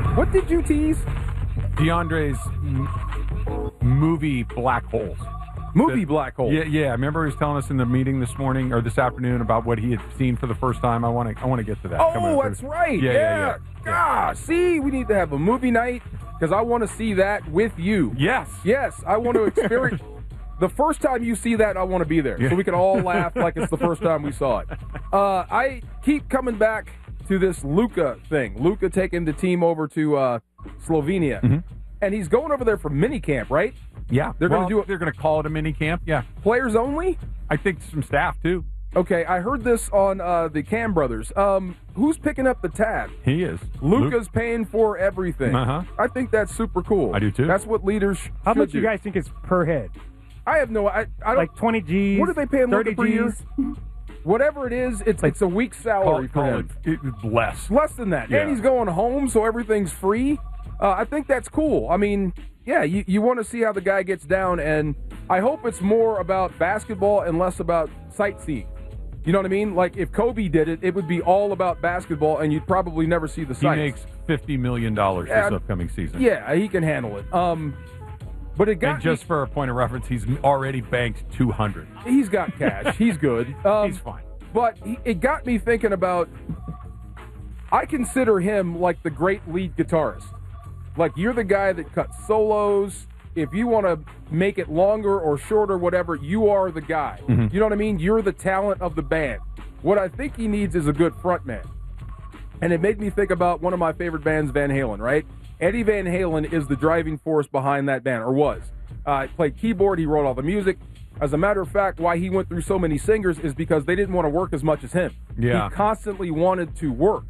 What did you tease? DeAndre's movie Black Holes. Black Hole. Yeah. I remember he was telling us in the meeting this morning or this afternoon about what he had seen for the first time. I want to get to that. Oh, that's right. Yeah. Ah, see, we need to have a movie night because I want to see that with you. Yes. Yes, I want to experience. The first time you see that, I want to be there so we can all laugh like it's the first time we saw it. I keep coming back to this Luka thing. Luka taking the team over to Slovenia, and he's going over there for mini camp, right? Yeah, they're going to do it. They're going to call it a mini camp. Yeah, players only. I think some staff too. Okay, I heard this on the Cam brothers. Who's picking up the tab? He is. Luka's paying for everything. I think that's super cool. I do too. That's what leaders should How much do. You guys think is per head? I have no. I don't. Like 20 G's. What are they paying Luka per year? Whatever it is, it's a week's salary for him. Less than that. Yeah. And he's going home, so everything's free. I think that's cool. I mean, yeah, you want to see how the guy gets down, and I hope it's more about basketball and less about sightseeing. You know what I mean? Like, if Kobe did it, it would be all about basketball, and you'd probably never see the sights. He makes $50 million this upcoming season. Yeah, he can handle it. But it got and just for a point of reference, he's already banked $200. He's got cash. He's good. He's fine. But it got me thinking about, I consider him like the great lead guitarist. Like, you're the guy that cuts solos. If you want to make it longer or shorter, whatever, you are the guy. You know what I mean? You're the talent of the band. What I think he needs is a good frontman. And it made me think about one of my favorite bands, Van Halen, right? Eddie Van Halen is the driving force behind that band, or was. Played keyboard, he wrote all the music. As a matter of fact, why he went through so many singers is because they didn't want to work as much as him. Yeah. He constantly wanted to work.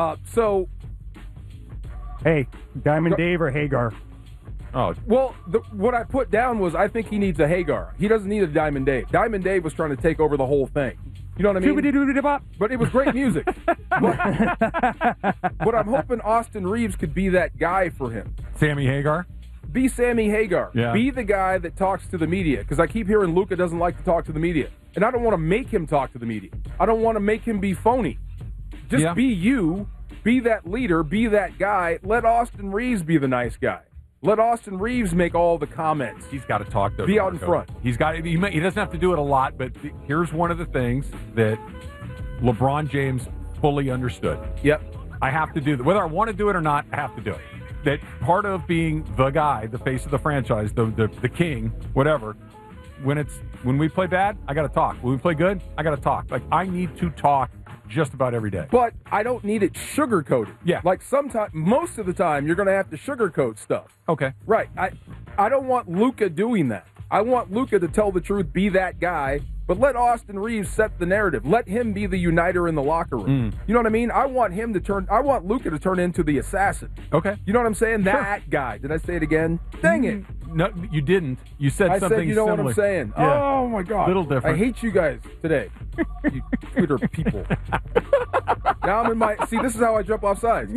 Hey, Diamond Dave or Hagar? Oh. Well, what I put down was I think he needs a Hagar. He doesn't need a Diamond Dave. Diamond Dave was trying to take over the whole thing. You know what I mean? But it was great music. but I'm hoping Austin Reeves could be that guy for him. Sammy Hagar? Be Sammy Hagar. Yeah. Be the guy that talks to the media. Because I keep hearing Luka doesn't like to talk to the media. And I don't want to make him talk to the media. I don't want to make him be phony. Just be you. Be that leader. Be that guy. Let Austin Reeves be the nice guy. Let Austin Reeves make all the comments. He's got to talk to Be out in front. He doesn't have to do it a lot, but here's one of the things that LeBron James fully understood. Yep. I have to do that. Whether I want to do it or not, I have to do it. That part of being the guy, the face of the franchise, the king, whatever, when we play bad, I got to talk. When we play good, I got to talk. Like, I need to talk just about every day. But I don't need it sugar-coated. Yeah. Like, most of the time, you're going to have to sugarcoat stuff. Okay. Right. I don't want Luka doing that. I want Luka to tell the truth, be that guy, but let Austin Reeves set the narrative. Let him be the uniter in the locker room. You know what I mean? I want Luka to turn into the assassin. Okay. You know what I'm saying? Sure. That guy. Did I say it again? Dang it. No, you didn't. You said something similar. You know what I'm saying? Yeah. Oh, my God. Little different. I hate you guys today. You Twitter people. Now I'm in my... See, this is how I jump off sides.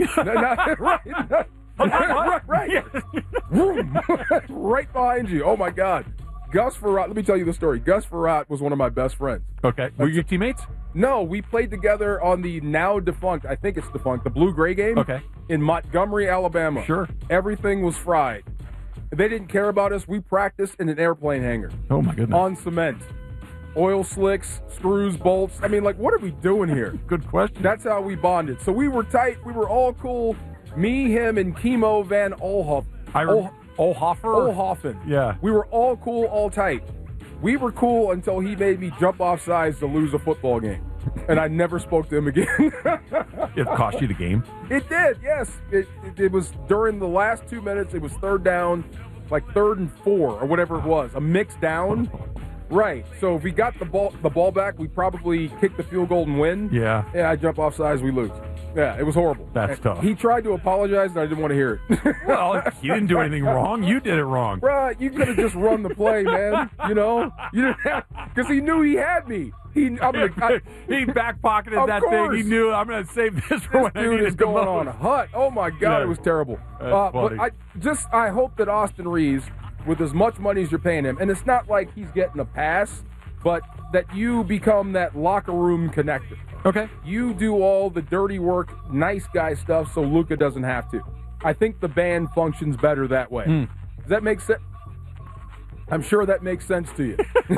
Right. Right behind you. Oh, my God. Gus Farrat, let me tell you the story. Gus Farrat was one of my best friends. Okay. Were you teammates? No, we played together on the now defunct, I think it's defunct, the Blue-Gray game. Okay. In Montgomery, Alabama. Sure. Everything was fried. They didn't care about us. We practiced in an airplane hangar. Oh, my goodness. On cement. Oil slicks, screws, bolts. I mean, like, what are we doing here? Good question. That's how we bonded. So we were tight. We were all cool. Me, him, and Kimo Van Olhoff. Olhoffen. Yeah. We were all cool, all tight. We were cool until he made me jump off sides to lose a football game. And I never spoke to him again. It cost you the game? It did, yes. It was during the last 2 minutes. It was third down, like 3rd and 4 or whatever it was. A mix down. Right. So if we got the ball back, we probably kick the field goal and win. Yeah. Yeah, I jump off sides, we lose. Yeah, it was horrible. That's tough. He tried to apologize, and I didn't want to hear it. Well, you didn't do anything wrong. You did it wrong. Right, you could have just run the play, man. You know? You didn't have, because he knew he had me. He back pocketed that thing. He knew, I'm going to save this for when I need it. Dude is going on a hut. Oh, my God, Yeah. It was terrible. That's funny. But I hope that Austin Reeves, with as much money as you're paying him, and it's not like he's getting a pass, but that you become that locker room connector. Okay. You do all the dirty work, nice guy stuff, so Luka doesn't have to. I think the band functions better that way. Does that make sense? I'm sure that makes sense to you.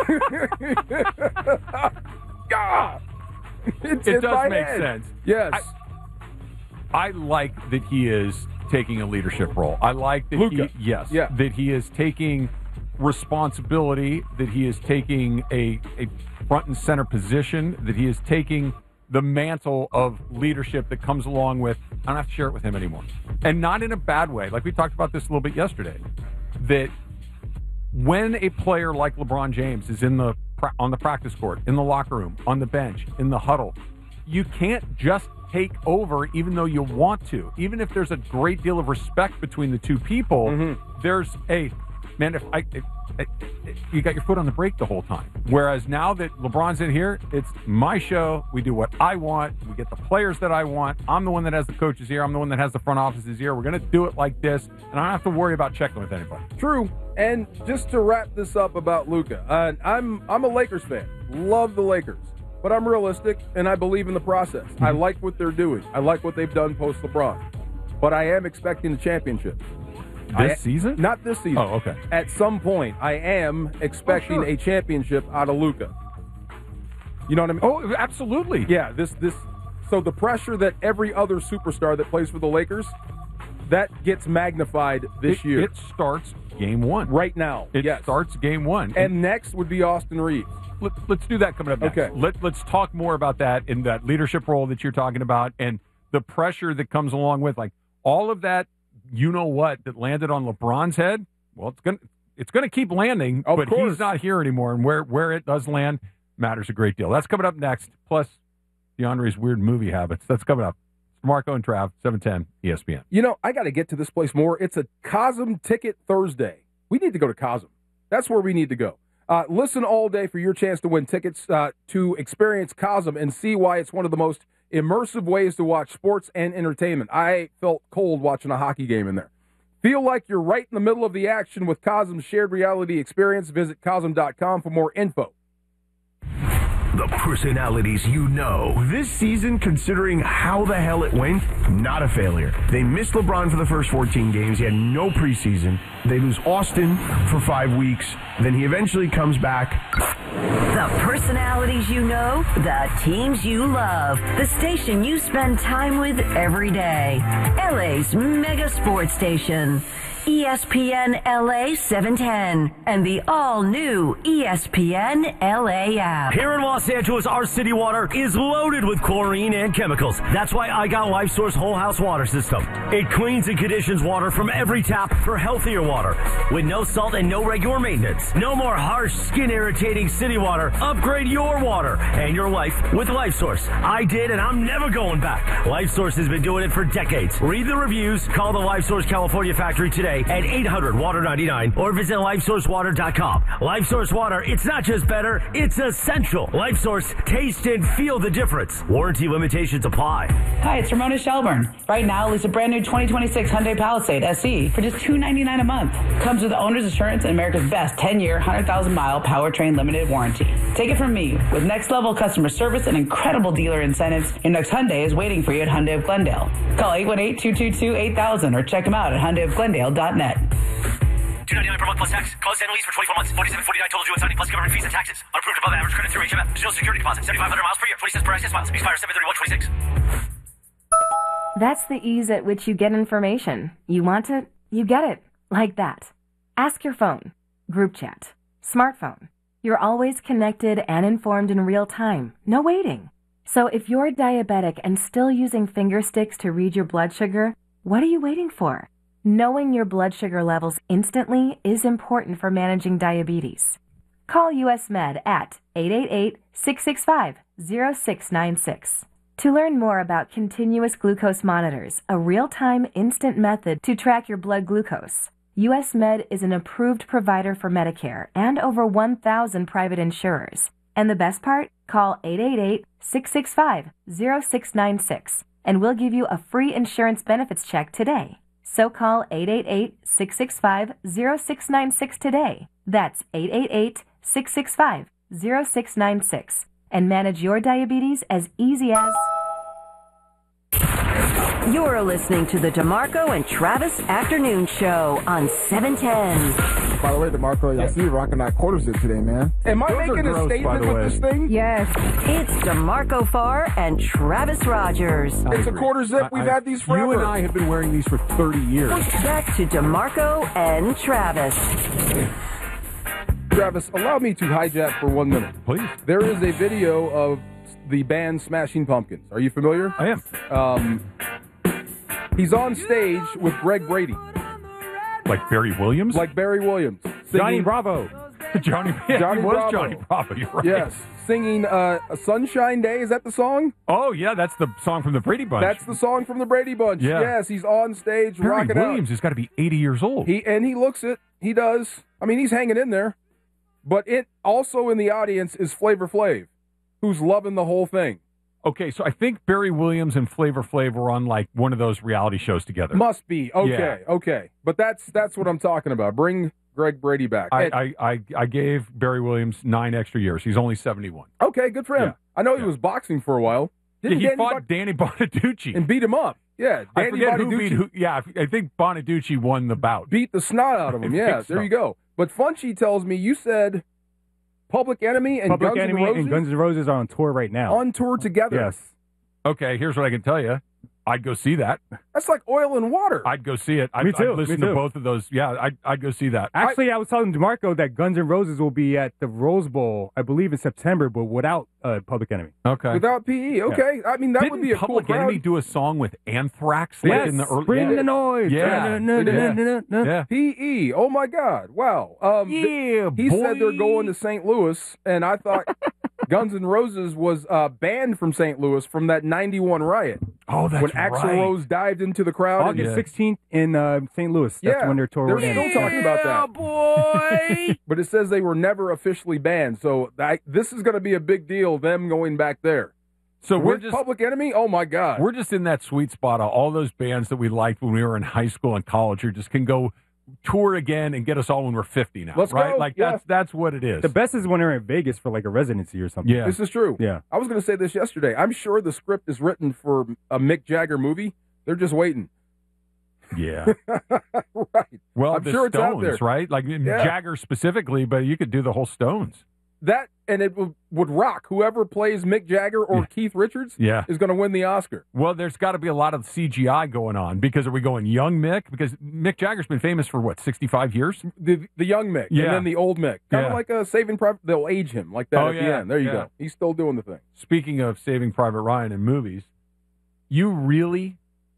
It does make sense. Yes. I like that he is taking a leadership role. I like that Luka. that he is taking responsibility, that he is taking a front and center position, that he is taking the mantle of leadership that comes along with, I don't have to share it with him anymore. And not in a bad way. Like we talked about this a little bit yesterday, that when a player like LeBron James is on the practice court, in the locker room, on the bench, in the huddle, you can't just take over even though you want to. Even if there's a great deal of respect between the two people, there's man, if you got your foot on the brake the whole time. Whereas now that LeBron's in here, it's my show. We do what I want. We get the players that I want. I'm the one that has the coaches here. I'm the one that has the front offices here. We're going to do it like this, and I don't have to worry about checking with anybody. True. And just to wrap this up about Luka, I'm a Lakers fan. Love the Lakers. But I'm realistic, and I believe in the process. I like what they're doing. I like what they've done post-LeBron. But I am expecting the championship. This season? Not this season. Oh, okay. At some point, I am expecting a championship out of Luka. You know what I mean? Oh, absolutely. Yeah, this. So the pressure that every other superstar that plays for the Lakers, that gets magnified this year. It starts game one. Right now. It starts game one. And next would be Austin Reeves. Let's do that coming up next. Okay. Let's talk more about that in that leadership role that you're talking about and the pressure that comes along with, like, all of that, that landed on LeBron's head. Well, it's gonna keep landing, but he's not here anymore, and where it does land matters a great deal. That's coming up next. Plus, DeAndre's weird movie habits. That's coming up. Marco and Trav, 710 ESPN. You know, I got to get to this place more. It's a Cosm Ticket Thursday. We need to go to Cosm. That's where we need to go. Listen all day for your chance to win tickets to experience Cosm and see why it's one of the most immersive ways to watch sports and entertainment. I felt cold watching a hockey game in there. Feel like you're right in the middle of the action with Cosm's shared reality experience. Visit Cosm.com for more info. The personalities you know. This season, considering how the hell it went, not a failure. They missed LeBron for the first 14 games. He had no preseason. They lose Austin for 5 weeks. Then he eventually comes back. The personalities you know, the teams you love, the station you spend time with every day. LA's mega sports station. ESPN LA 710 and the all-new ESPN LA app. Here in Los Angeles, our city water is loaded with chlorine and chemicals. That's why I got LifeSource Whole House Water System. It cleans and conditions water from every tap for healthier water. With no salt and no regular maintenance. No more harsh, skin-irritating city water. Upgrade your water and your life with LifeSource. I did, and I'm never going back. LifeSource has been doing it for decades. Read the reviews. Call the LifeSource California factory today at 800-WATER-99 or visit LifeSourceWater.com. LifeSource Water, it's not just better, it's essential. LifeSource, taste and feel the difference. Warranty limitations apply. Hi, it's Ramona Shelburne. Right now, lease a brand new 2026 Hyundai Palisade SE for just $299 a month. Comes with owner's assurance and America's best 10-year, 100,000-mile powertrain limited warranty. Take it from me. With next-level customer service and incredible dealer incentives, your next Hyundai is waiting for you at Hyundai of Glendale. Call 818-222-8000 or check them out at HyundaiofGlendale.net. $299 per month plus tax. Close and lease for 24 months. $47.49 total due on signing plus government fees and taxes. Unapproved above average credit through HMF. There's no security deposit. 7,500 miles per year. 20 cents per access miles. Expires 7/31/26. That's the ease at which you get information. You want it, you get it. Like that. Ask your phone. Group chat. Smartphone. You're always connected and informed in real time. No waiting. So if you're diabetic and still using finger sticks to read your blood sugar, what are you waiting for? Knowing your blood sugar levels instantly is important for managing diabetes. Call US Med at 888-665-0696. To learn more about continuous glucose monitors, a real-time instant method to track your blood glucose, US Med is an approved provider for Medicare and over 1,000 private insurers. And the best part? Call 888-665-0696 and we'll give you a free insurance benefits check today. So call 888-665-0696 today. That's 888-665-0696 and manage your diabetes as easy as... You're listening to the DeMarco and Travis Afternoon Show on 710. By the way, DeMarco, I see you rocking that quarter zip today, man. Am I Those are making a gross, by statement the with way. this thing? Yes. It's DeMarco Farr and Travis Rogers. It's a quarter zip. We've had these forever. You and I have been wearing these for 30 years. Back to DeMarco and Travis. Travis, allow me to hijack for 1 minute. Please. There is a video of the band Smashing Pumpkins. Are you familiar? I am. He's on stage with Greg Brady, Like Barry Williams? like Barry Williams. Johnny singing- Bravo. Johnny, yeah, Johnny he was Bravo. Johnny Bravo. You're right. Yes, singing "A Sunshine Day." Is that the song? Oh, yeah, that's the song from the Brady Bunch. That's the song from the Brady Bunch. Yeah. Yes, he's on stage Barry rocking Williams has got to be 80 years old. out. He looks it. He does. I mean, he's hanging in there. But it also in the audience is Flavor Flav, who's loving the whole thing. Okay, so I think Barry Williams and Flavor Flav were on like one of those reality shows together. Must be okay. Okay, but that's what I'm talking about. Bring Greg Brady back. And- I gave Barry Williams 9 extra years. He's only 71. okay, good for him. Yeah. I know he was boxing for a while. Yeah, Didn't he Danny fought Danny Bonaducci. and beat him up. Yeah, I Danny forget who Bonaducci beat who. Yeah, I think Bonaducci won the bout. beat the snot out of him. I Yeah, think there so. you go. But Funchy tells me you said Public Enemy and Public Guns Enemy N' Roses and Guns N' Roses are on tour right now. on tour together. Yes. Okay, here's what I can tell you. I'd go see that. That's like oil and water. I'd go see it. I'd too, listen me to too. both of those. Yeah, I'd go see that. Actually, I was telling DeMarco that Guns N' Roses will be at the Rose Bowl, I believe, in September, but without Public Enemy. Okay. Without PE. Okay. I mean, that Didn't would be a Public cool crowd. Enemy do a song with Anthrax like Yes. in the early? Bring yeah. the noise. Yeah. Yeah. PE. Oh my God! Wow. Yeah, He said they're boy. going to St. Louis, and I thought Guns N' Roses was banned from St. Louis from that '91 riot Oh, that's when Axl right. Rose dived into the crowd. August Yeah. 16th in St. Louis. That's Yeah, when their tour they're will still end. talking about that. boy. But it says they were never officially banned, so this is going to be a big deal. Them going back there. So we're With just Public Enemy. Oh my God. we're just in that sweet spot of all those bands that we liked when we were in high school and college who just can go tour again and get us all when we're 50 now. Let's right? go. Like Yeah. that's what it is. The best is when they're in Vegas for like a residency or something. Yeah. This is true. Yeah. I was going to say this yesterday. I'm sure the script is written for a Mick Jagger movie. They're just waiting. Yeah. Right. Well, I'm the sure it's out Stones, there. right? Like Jagger specifically, but you could do the whole Stones. That and it would rock. Whoever plays Mick Jagger or Keith Richards Yeah. is going to win the Oscar. Well, there's got to be a lot of CGI going on because are we going young Mick? Because Mick Jagger's been famous for what, 65 years? The young Mick Yeah. and then the old Mick. Kind of Yeah. like a Saving Private. They'll age him like that Oh, at the yeah. end. There you Yeah. go. He's still doing the thing. Speaking of Saving Private Ryan in movies, you really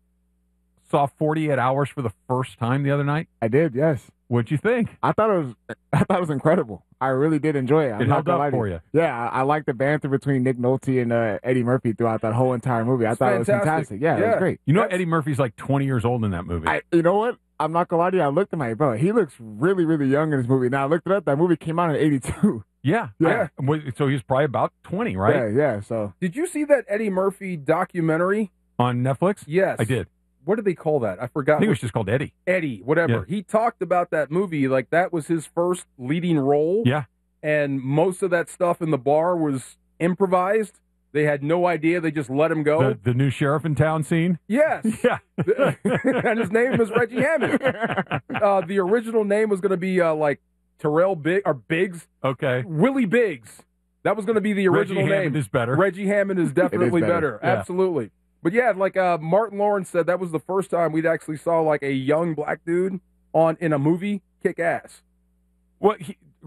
saw 48 Hours for the first time the other night? I did, yes. What'd you think? I thought it was incredible. I really did enjoy it. I'm It not held gonna up lie to for you. Yeah, I liked the banter between Nick Nolte and Eddie Murphy throughout that whole entire movie. I It's thought it was fantastic. fantastic. Yeah, it Yeah. was great. You know, That's- Eddie Murphy's like 20 years old in that movie. You know what? I'm not gonna lie to you. I looked at my bro. He looks really, really young in this movie. Now I looked it up. That movie came out in '82. yeah. Yeah. So he's probably about 20, right? Yeah, yeah. So Did you see that Eddie Murphy documentary? On Netflix? Yes. I did. What did they call that? I forgot. I think it was just called Eddie. Eddie, whatever. Yeah. He talked about that movie like that was his first leading role. Yeah. And most of that stuff in the bar was improvised. They had no idea. They just let him go. The new sheriff in town scene? Yes. Yeah. And his name is Reggie Hammond. The original name was going to be like Terrell Biggs. Okay. Willie Biggs. That was going to be the original Reggie name. Hammond is better. Reggie Hammond is definitely better. better. Yeah. Absolutely. But yeah, like Martin Lawrence said, that was the first time we'd actually saw like a young black dude in a movie kick ass. Well,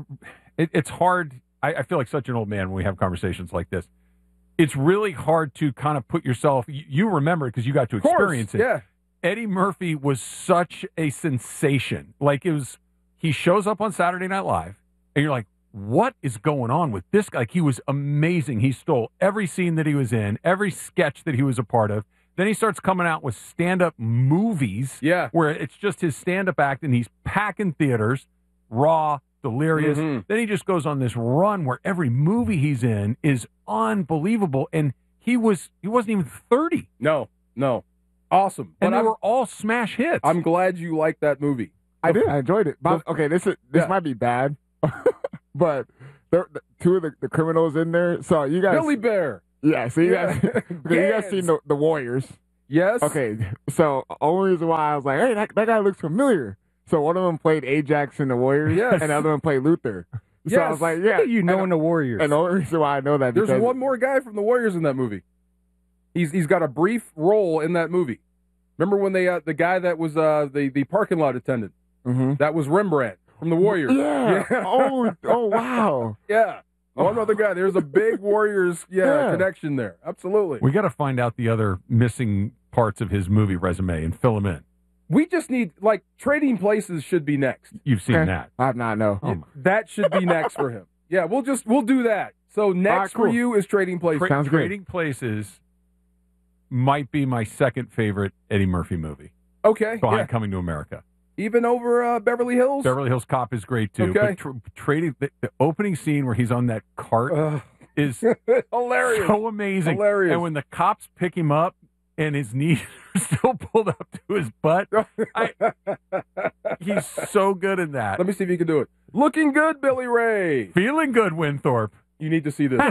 it's hard. I feel like such an old man when we have conversations like this. It's really hard to kind of put yourself. You remember it because you got to Of course, experience it. yeah. Eddie Murphy was such a sensation. Like it was, he shows up on Saturday Night Live, and you're like, what is going on with this guy? Like he was amazing. He stole every scene that he was in, every sketch that he was a part of. Then he starts coming out with stand-up movies, Yeah. where it's just his stand-up act, and he's packing theaters, raw, delirious. Mhm. Then he just goes on this run where every movie he's in is unbelievable, and he wasn't even 30, No. Awesome. and But they were all smash hits. I'm glad you liked that movie. I did. I enjoyed it. But, okay, this Yeah. might be bad, but two of the criminals in there. So you guys, Billy Bear. yeah. So you Yeah. guys, okay, you guys Gans. seen the Warriors? Yes. Okay, so only reason why I was like, hey, that guy looks familiar. So one of them played Ajax in the Warriors, Yes. and the other one played Luther. So I was like, yeah. You know in the Warriors. And the only reason why I know that There's because one more guy from the Warriors in that movie. He's got a brief role in that movie. Remember when they the guy that was the parking lot attendant? Mm-hmm. That was Rembrandt from the Warriors. Yeah. Oh, wow. Yeah. One other guy. There's a big Warriors connection there. Absolutely. We got to find out the other missing parts of his movie resume and fill them in. We just need, like, Trading Places should be next. You've seen that. I have not, no. That should be next for him. Yeah, we'll do that. So next for cool. you is Trading Places. Sounds great. Trading Places might be my second favorite Eddie Murphy movie. Okay. Behind Coming to America. Even over Beverly Hills? Beverly Hills Cop is great too. Okay. But trading the opening scene where he's on that cart is hilarious. So amazing. Hilarious. And when the cops pick him up and his knees are still pulled up to his butt, he's so good in that. Let me see if you can do it. Looking good, Billy Ray. Feeling good, Winthorpe. You need to see this.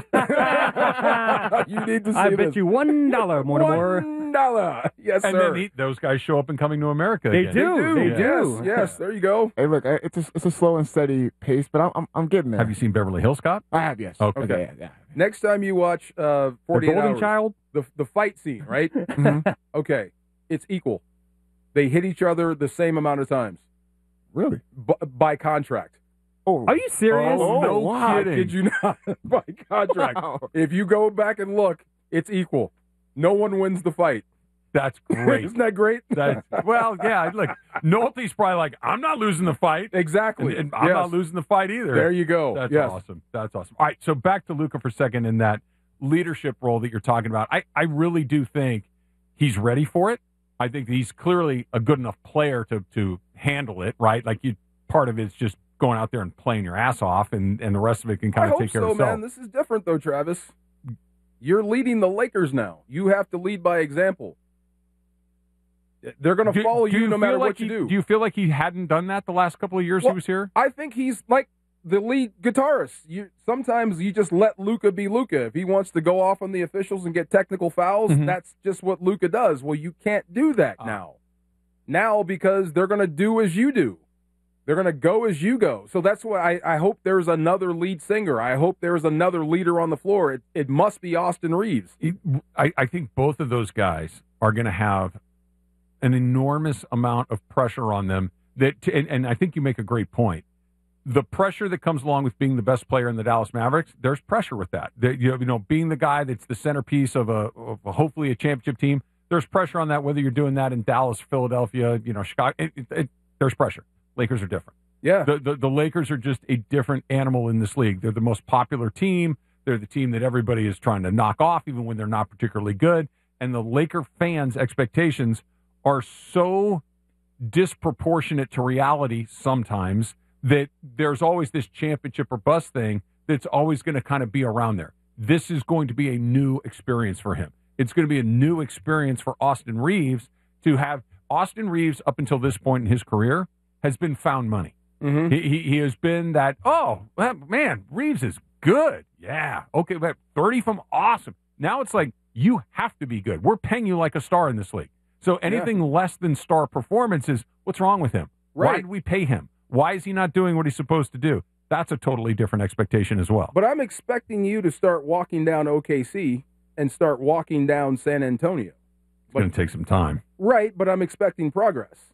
You need to see I this. bet you $1, Mortimer. $1. Yes, And sir. then those guys show up in Coming to America. They again. do. They do. Yes, there you go. Hey, look, it's a slow and steady pace, but I'm getting there. Have you seen Beverly Hills Cop? I have, yes. Okay. Yeah. Next time you watch 48 The Golden Hours, Child? the fight scene, right? Mhm. Okay, it's equal. They hit each other the same amount of times Really? by contract. Oh, Are you serious? Oh, no wow. kidding. Kid you not? By contract. Wow. If you go back and look, it's equal. No one wins the fight. That's great. Isn't that great? Well, yeah, look, Nolte's probably like, I'm not losing the fight. Exactly. And I'm Yes. not losing the fight either. There you go. That's Yes. awesome. That's awesome. All right, so back to Luka for a second in that leadership role that you're talking about. I really do think he's ready for it. I think he's clearly a good enough player to handle it, right? Like part of it's just going out there and playing your ass off, and the rest of it can kind I of take hope care so, of itself. man. This is different, though, Travis. You're leading the Lakers now. You have to lead by example. They're going to follow you no matter feel like what you do. Do you feel like he hadn't done that the last couple of years he Well, was here? I think he's like the lead guitarist. Sometimes you just let Luka be Luka. If he wants to go off on the officials and get technical fouls, Mhm. that's just what Luka does. Well, you can't do that now. Now because they're going to do as you do. They're going to go as you go. So that's why I hope there's another lead singer. I hope there's another leader on the floor. It must be Austin Reeves. I think both of those guys are going to have an enormous amount of pressure on them. And I think you make a great point. The pressure that comes along with being the best player in the Dallas Mavericks, there's pressure with that. Being the guy that's the centerpiece of hopefully a championship team, there's pressure on that. Whether you're doing that in Dallas, Philadelphia, Chicago, there's pressure. Lakers are different. Yeah. The Lakers are just a different animal in this league. They're the most popular team. They're the team that everybody is trying to knock off, even when they're not particularly good. And the Laker fans' expectations are so disproportionate to reality sometimes that there's always this championship or bust thing that's always going to kind of be around there. This is going to be a new experience for him. It's going to be a new experience for Austin Reeves to have. Austin Reeves, up until this point in his career, has been found money. Mm-hmm. He has been that, man, Reeves is good. Yeah. Okay, but 30 from awesome. Now it's like, you have to be good. We're paying you like a star in this league. So anything less than star performances, what's wrong with him? Right. Why did we pay him? Why is he not doing what he's supposed to do? That's a totally different expectation as well. But I'm expecting you to start walking down OKC and start walking down San Antonio. It's going to take some time. Right, but I'm expecting progress.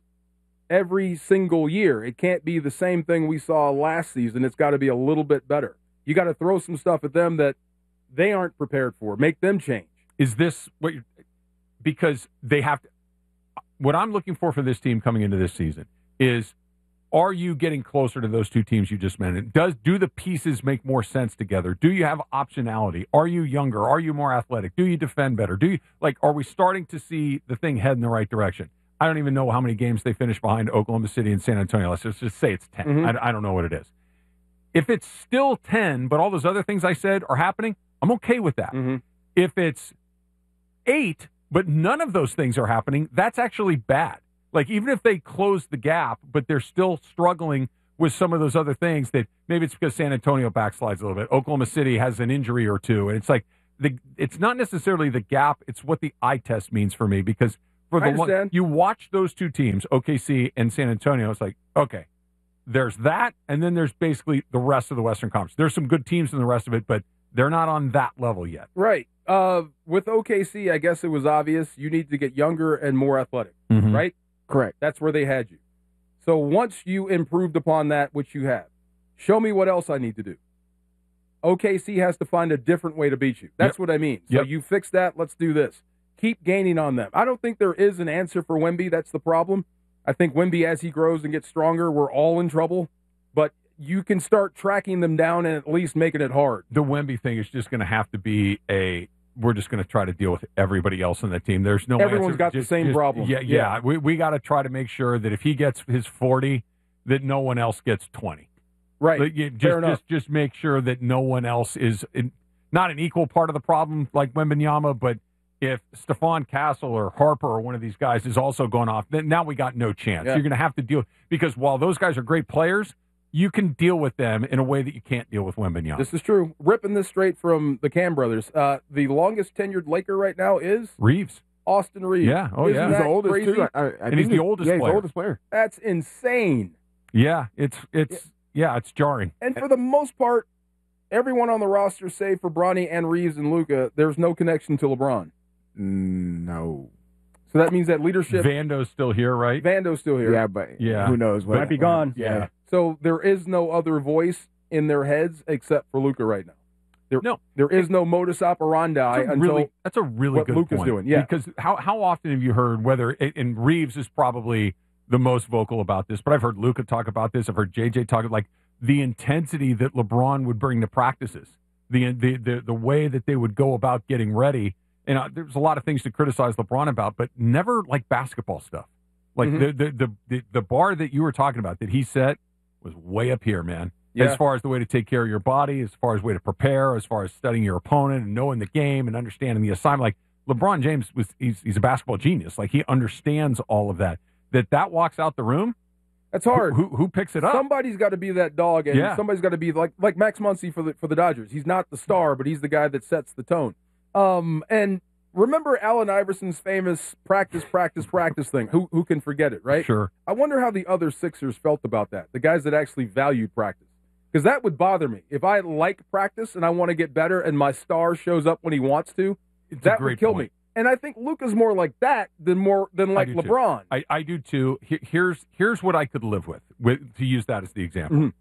Every single year. It can't be the same thing we saw last season. It's got to be a little bit better. You got to throw some stuff at them that they aren't prepared for. Make them change. Is this what you're, because they have to, what I'm looking for this team coming into this season is, are you getting closer to those two teams you just mentioned? Do the pieces make more sense together? Do you have optionality? Are you younger? Are you more athletic? Do you defend better? Are we starting to see the thing head in the right direction? I don't even know how many games they finished behind Oklahoma City and San Antonio. Let's just say it's 10. Mm-hmm. I don't know what it is. If it's still 10, but all those other things I said are happening, I'm okay with that. Mm-hmm. If it's 8, but none of those things are happening, that's actually bad. Like, even if they close the gap, but they're still struggling with some of those other things that maybe it's because San Antonio backslides a little bit. Oklahoma City has an injury or two. And it's like, it's not necessarily the gap, it's what the eye test means for me, because for the one, you watch those two teams, OKC and San Antonio, it's like, okay, there's that, and then there's basically the rest of the Western Conference. There's some good teams in the rest of it, but they're not on that level yet. Right. With OKC, I guess it was obvious you need to get younger and more athletic, right? Correct. That's where they had you. So once you improved upon that, which you have, show me what else I need to do. OKC has to find a different way to beat you. That's what I mean. So you fix that, let's do this. Keep gaining on them. I don't think there is an answer for Wemby. That's the problem. I think Wemby, as he grows and gets stronger, we're all in trouble. But you can start tracking them down and at least making it hard. The Wemby thing is just going to have to be we're just going to try to deal with everybody else on the team. There's no Everyone's answer. got the same problem. Yeah. We got to try to make sure that if he gets his 40, that no one else gets 20. Right. Fair enough. Just make sure that no one else is not an equal part of the problem like Wembanyama, but if Stephon Castle or Harper or one of these guys is also going off, then now we got no chance. Yeah. You're going to have to deal, because while those guys are great players, you can deal with them in a way that you can't deal with Wembanyama. This is true. Ripping this straight from the Cam brothers. The longest tenured Laker right now is Reeves. Austin Reeves. Yeah. Oh, Isn't yeah. He's that the oldest, crazy? too. And he's the oldest player. He's the oldest player. That's insane. Yeah, it's jarring. And for the most part, everyone on the roster, save for Bronny and Reeves and Luka, there's no connection to LeBron. No. So that means that leadership. Vando's still here, right? Vando's still here. Yeah, but who knows? Might be gone. Yeah. So there is no other voice in their heads except for Luka right now. There is no modus operandi until that's a really what good Luka's point. doing. Yeah. Because how often have you heard, and Reeves is probably the most vocal about this, but I've heard Luka talk about this. I've heard JJ talk like the intensity that LeBron would bring to practices, the way that they would go about getting ready. And there's a lot of things to criticize LeBron about, but never like basketball stuff. Like the bar that you were talking about that he set was way up here, man. Yeah. As far as the way to take care of your body, as far as way to prepare, as far as studying your opponent and knowing the game and understanding the assignment. Like LeBron James he's a basketball genius. Like he understands all of that. That walks out the room. That's hard. Who picks it up? Somebody's got to be that dog, and somebody's got to be like Max Muncy for the Dodgers. He's not the star, but he's the guy that sets the tone. And remember Allen Iverson's famous practice thing. Who can forget it, right? Sure. I wonder how the other Sixers felt about that. The guys that actually valued practice. Because that would bother me. If I like practice and I want to get better and my star shows up when he wants to, that would kill me. And I think Luka's more like that than like LeBron. I do too. Here's what I could live with to use that as the example. Mm-hmm.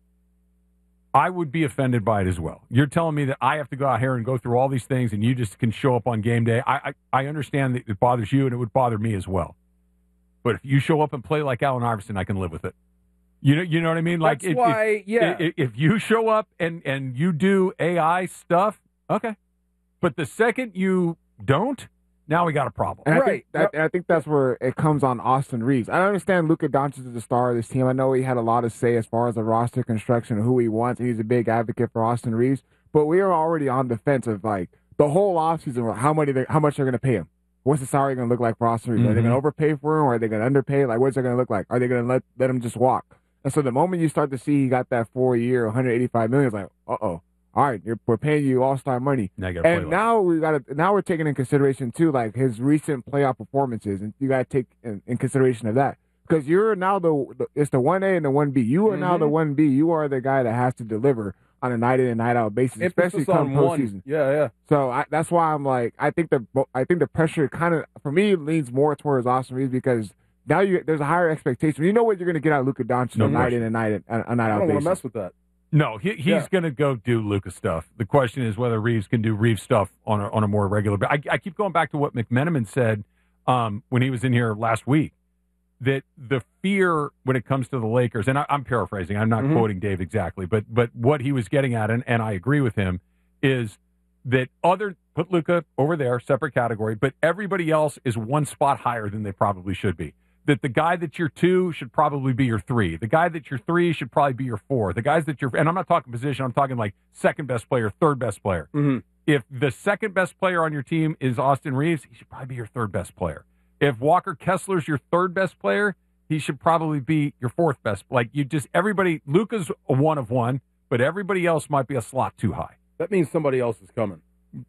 I would be offended by it as well. You're telling me that I have to go out here and go through all these things and you just can show up on game day. I understand that it bothers you and it would bother me as well. But if you show up and play like Allen Iverson, I can live with it. You know what I mean? Like That's why, if you show up and you do AI stuff, okay. But the second you don't, now we got a problem. And I think that's where it comes on Austin Reeves. I understand Luka Doncic is the star of this team. I know he had a lot to say as far as the roster construction and who he wants, and he's a big advocate for Austin Reeves. But we are already on the fence of like the whole offseason, how much they're going to pay him. What's the salary going to look like for Austin Reeves? Mm-hmm. Are they going to overpay for him, or are they going to underpay? Like, what's it going to look like? Are they going to let him just walk? And so the moment you start to see he got that 4-year, $185 million, it's like, all right, we're paying you all-star money. Now we're taking in consideration too, like his recent playoff performances, and you got to take in consideration of that because you're now it's the 1A and the 1B. You are now the 1B. You are the guy that has to deliver on a night in and night out basis, especially come postseason. Yeah. So that's why I'm like, I think the pressure kind of for me leans more towards Austin Reeves because now there's a higher expectation. You know what you're going to get out of Luka Doncic night in and night out basis. I don't want to mess with that. No, he's going to go do Luka stuff. The question is whether Reeves can do Reeves stuff on a more regular basis. I keep going back to what McMenamin said when he was in here last week, that the fear when it comes to the Lakers, and I'm paraphrasing, I'm not quoting Dave exactly, but what he was getting at, and I agree with him, is that put Luka over there, separate category, but everybody else is one spot higher than they probably should be. That the guy that you're 2 should probably be your 3. The guy that you're 3 should probably be your 4. The guys that and I'm not talking position, I'm talking like second best player, third best player. Mm-hmm. If the second best player on your team is Austin Reeves, he should probably be your third best player. If Walker Kessler's your third best player, he should probably be your fourth best. Like everybody, Luka's a 1 of 1, but everybody else might be a slot too high. That means somebody else is coming.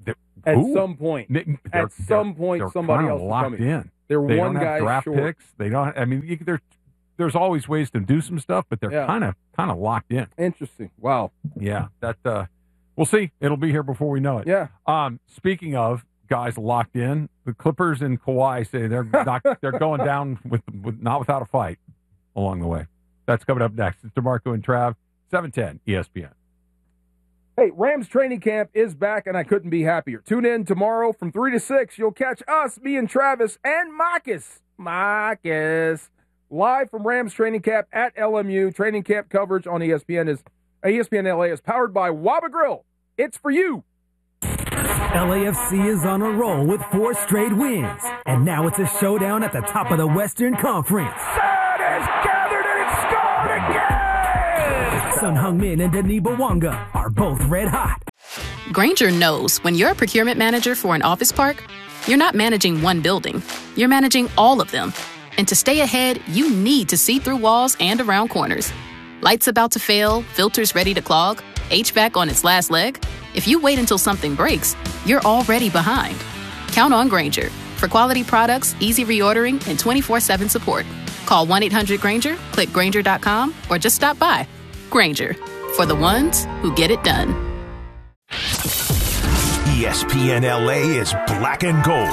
At Who? some point. They're Somebody kinda else is locked coming. in. They're They one don't have guy draft short. picks. They don't. I mean, there's always ways to do some stuff, but they're Yeah. kind of locked in. Interesting. Wow. Yeah, that we'll see. It'll be here before we know it. Yeah. Speaking of guys locked in, the Clippers and Kawhi say they're not. They're going down with not without a fight along the way. That's coming up next. It's DeMarco and Trav, 710 ESPN. Hey, Rams training camp is back, and I couldn't be happier. Tune in tomorrow from 3 to 6. You'll catch us, me and Travis, and Marcus, live from Rams training camp at LMU. Training camp coverage on ESPN LA is powered by Waba Grill. It's for you. LAFC is on a roll with 4 straight wins, and now it's a showdown at the top of the Western Conference. Sun has gathered and it's scored again! Sun Heung-min and Denis Bouanga are both red hot. Grainger knows when you're a procurement manager for an office park, you're not managing one building, you're managing all of them. And to stay ahead, you need to see through walls and around corners. Lights about to fail, filters ready to clog, HVAC on its last leg. If you wait until something breaks, you're already behind. Count on Grainger for quality products, easy reordering, and 24/7 support. Call 1-800-GRAINGER, click Grainger.com, or just stop by. Grainger, for the ones who get it done. ESPN LA is black and gold.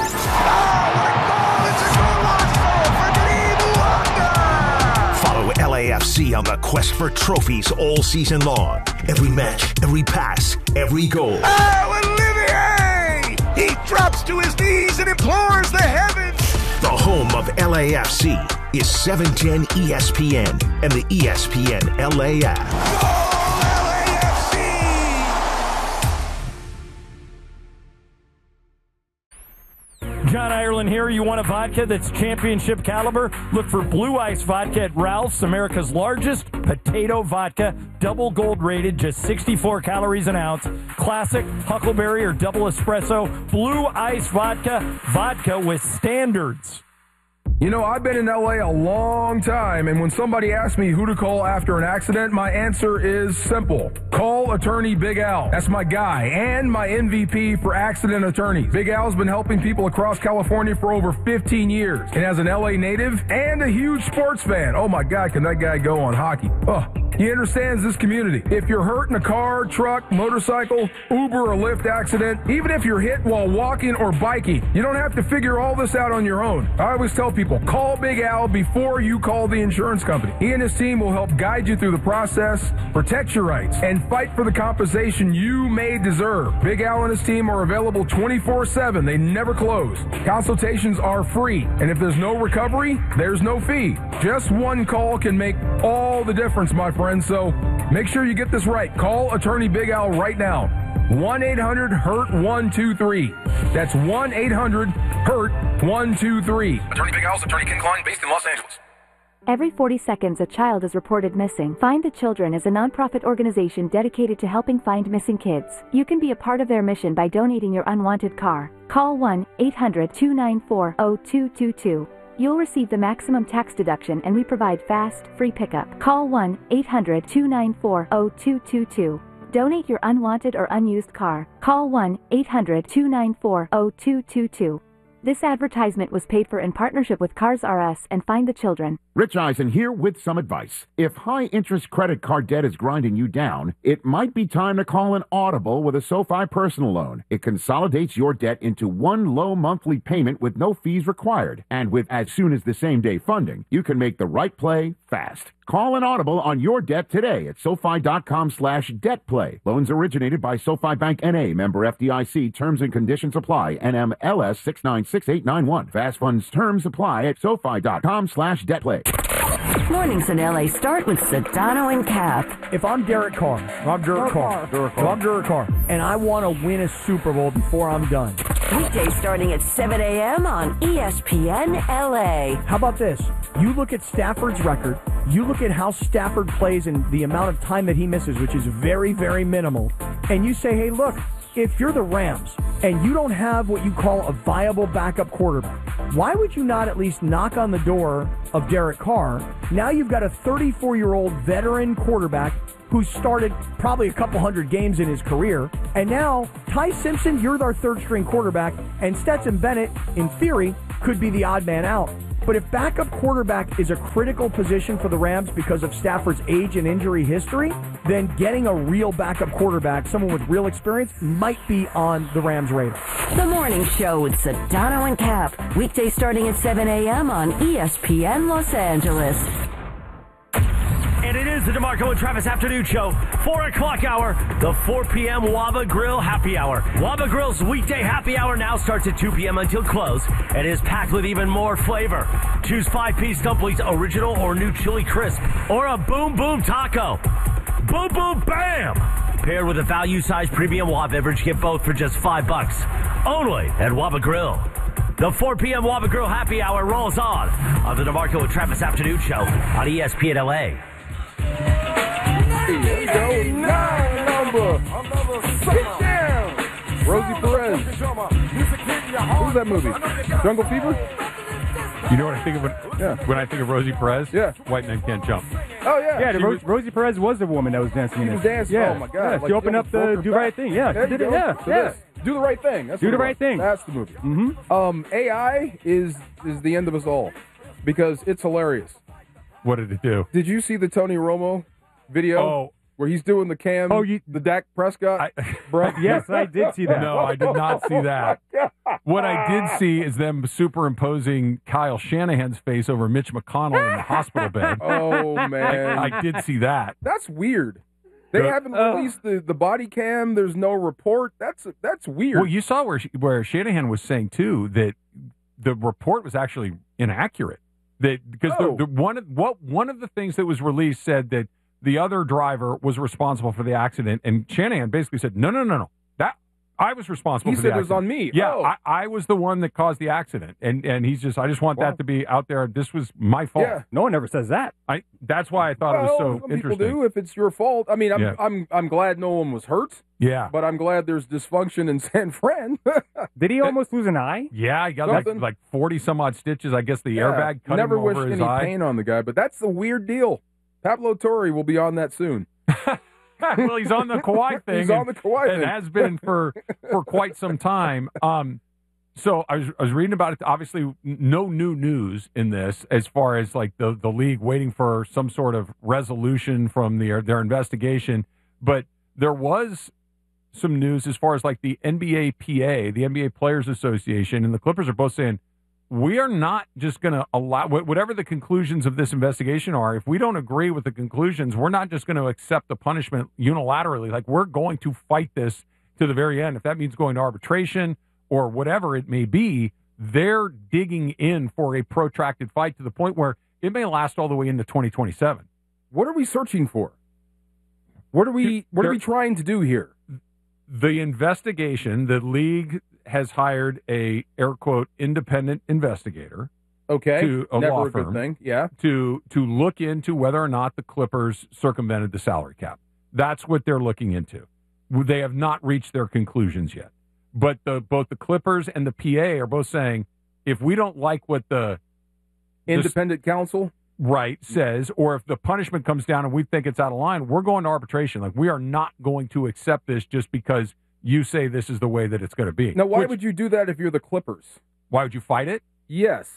Follow LAFC on the quest for trophies all season long. Every match, every pass, every goal. Oh, Olivier! He drops to his knees and implores the heavens. The home of LAFC is 710 ESPN and the ESPN LA app. John Ireland here. You want a vodka that's championship caliber? Look for Blue Ice Vodka at Ralph's, America's largest potato vodka. Double gold rated, just 64 calories an ounce. Classic, Huckleberry, or double espresso. Blue Ice Vodka. Vodka with standards. You know, I've been in LA a long time, and when somebody asks me who to call after an accident, my answer is simple. Call attorney Big Al. That's my guy and my MVP for accident attorneys. Big Al's been helping people across California for over 15 years. And as an LA native and a huge sports fan, oh my God, can that guy go on hockey? Oh, he understands this community. If you're hurt in a car, truck, motorcycle, Uber, or Lyft accident, even if you're hit while walking or biking, you don't have to figure all this out on your own. I always tell people, call Big Al before you call the insurance company. He and his team will help guide you through the process, protect your rights, and fight for the compensation you may deserve. Big Al and his team are available 24/7. They never close. Consultations are free, and if there's no recovery, there's no fee. Just one call can make all the difference, my friend, so make sure you get this right. Call attorney Big Al right now. 1-800-HURT-123. That's 1-800-HURT-123. Attorney Big Al's attorney Ken Klein, based in Los Angeles. Every 40 seconds, a child is reported missing. Find the Children is a nonprofit organization dedicated to helping find missing kids. You can be a part of their mission by donating your unwanted car. Call 1-800-294-0222. You'll receive the maximum tax deduction, and we provide fast, free pickup. Call 1-800-294-0222. Donate your unwanted or unused car. Call 1-800-294-0222. This advertisement was paid for in partnership with Cars R Us and Find the Children. Rich Eisen here with some advice. If high-interest credit card debt is grinding you down, it might be time to call an Audible with a SoFi personal loan. It consolidates your debt into one low monthly payment with no fees required. And with as soon as the same-day funding, you can make the right play fast. Call an Audible on your debt today at SoFi.com/debtplay. Loans originated by SoFi Bank N.A. Member FDIC. Terms and conditions apply. NMLS 696891. Fast funds terms apply at SoFi.com/debtplay. Mornings in LA start with Sedano and Cap. If I'm Derek Carr, and I want to win a Super Bowl before I'm done. Weekdays starting at 7 a.m. on ESPN LA. How about this? You look at Stafford's record, you look at how Stafford plays and the amount of time that he misses, which is very, very minimal, and you say, hey, look, if you're the Rams and you don't have what you call a viable backup quarterback, why would you not at least knock on the door of Derek Carr? Now you've got a 34-year-old veteran quarterback who started probably a couple hundred games in his career. And now, Ty Simpson, you're our third-string quarterback, and Stetson Bennett, in theory, could be the odd man out. But if backup quarterback is a critical position for the Rams because of Stafford's age and injury history, then getting a real backup quarterback, someone with real experience, might be on the Rams' radar. The Morning Show with Sedano and Cap. Weekdays starting at 7 a.m. on ESPN Los Angeles. And it is the DeMarco and Travis Afternoon Show, 4 o'clock hour, the 4 p.m. Waba Grill Happy Hour. Waba Grill's weekday happy hour now starts at 2 p.m. until close and is packed with even more flavor. Choose 5-piece dumplings, original or new chili crisp, or a Boom Boom Taco. Boom Boom Bam! Paired with a value-sized premium Waba beverage, get both for just $5. Only at Waba Grill. The 4 p.m. Waba Grill Happy Hour rolls on the DeMarco and Travis Afternoon Show on ESPN LA. Here we go. 9 number. Get down. Rosie Perez. What was that movie? Jungle Fever? You know what I think of when I think of Rosie Perez? Yeah. White Men Can't Jump. Oh, yeah. Yeah, Rosie Perez was the woman that was dancing. She was dancing. Yeah. Oh, my God. Yeah, Like she opened up the Do Right Thing. Yeah, she did it. Yeah, yeah. Do the right thing. That's Do what the it right was. thing. That's the movie. Mm-hmm. AI is the end of us all because it's hilarious. What did it do? Did you see the Tony Romo video where he's doing the Cam, the Dak Prescott? Yes, I did see that. No, I did not see that. What I did see is them superimposing Kyle Shanahan's face over Mitch McConnell in the hospital bed. Oh, man. I did see that. That's weird. They haven't released the body cam. There's no report. That's weird. Well, you saw where Shanahan was saying, too, that the report was actually inaccurate. That because one of the things that was released said that the other driver was responsible for the accident, and Shanahan basically said, no. That I was responsible for the accident. He said it was on me. Yeah, I was the one that caused the accident, and I just want that to be out there. This was my fault. Yeah. No one ever says that. That's why I thought it was so some interesting. People do if it's your fault. I mean, I'm glad no one was hurt. Yeah, but I'm glad there's dysfunction in San Fran. Did he almost lose an eye? Yeah, he got like 40 some odd stitches. I guess the airbag cut never him over wished his any eye. pain on the guy, but that's the weird deal. Pablo Torre will be on that soon. Well, he's on the Kawhi thing. He's on the Kawhi thing. It has been for quite some time. So I was reading about it. Obviously, no new news in this as far as like the league waiting for some sort of resolution from their investigation. But there was some news as far as like the NBAPA, the NBA Players Association, and the Clippers are both saying, we are not just going to allow whatever the conclusions of this investigation are. If we don't agree with the conclusions, we're not just going to accept the punishment unilaterally. Like, we're going to fight this to the very end. If that means going to arbitration or whatever it may be, they're digging in for a protracted fight to the point where it may last all the way into 2027. What are we searching for? What are we trying to do here? The investigation, the league has hired a air quote independent investigator. Okay, to a never law a good firm, thing. Yeah, to look into whether or not the Clippers circumvented the salary cap. That's what they're looking into. They have not reached their conclusions yet. But both the Clippers and the PA are both saying, if we don't like what the independent counsel says, or if the punishment comes down and we think it's out of line, we're going to arbitration. Like, we are not going to accept this just because you say this is the way that it's going to be. Now, why would you do that if you're the Clippers? Why would you fight it? Yes.